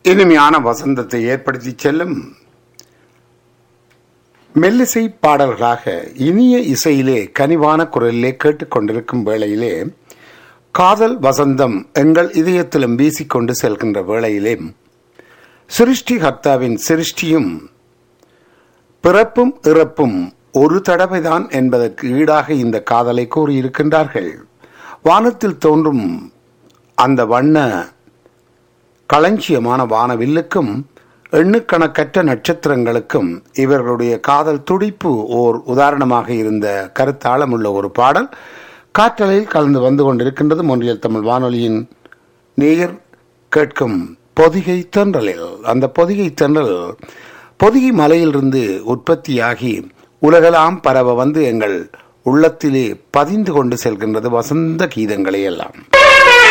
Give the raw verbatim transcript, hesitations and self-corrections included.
இனிமையான வசந்தத்தை ஏற்படுத்தி செல்லும் மெல்லிசை பாடல்களாக இனிய இசையிலே கனிவான குரலிலே கேட்டுக்கொண்டிருக்கும் வேளையிலே காதல் வசந்தம் எங்கள் இதயத்திலும் வீசிக்கொண்டு செல்கின்ற வேளையிலே சிருஷ்டி கர்த்தாவின் சிருஷ்டியும் பிறப்பும் இறப்பும் ஒரு தடவைதான் என்பதற்கு ஈடாக இந்த காதலை கூறியிருக்கின்றார்கள். வானத்தில் தோன்றும் அந்த வண்ண களஞ்சியமான வானவில்லுக்கும் எண்ணுக்கணக்கற்ற நட்சத்திரங்களுக்கும் இவர்களுடைய காதல் துடிப்பு ஓர் உதாரணமாக இருந்த கருத்தாளமுள்ள ஒரு பாடல் காற்றலையில் கலந்து வந்து கொண்டிருக்கின்றது. மொன்றியல் தமிழ் வானொலியின் நேயர் கேட்கும் பொதிகை தென்றலில். அந்த பொதிகை தென்றல் பொதிகை மலையிலிருந்து உற்பத்தியாகி உலகெல்லாம் பரவ வந்து எங்கள் உள்ளத்திலே பதிந்து கொண்டு செல்கின்றது வசந்த கீதங்களை எல்லாம்.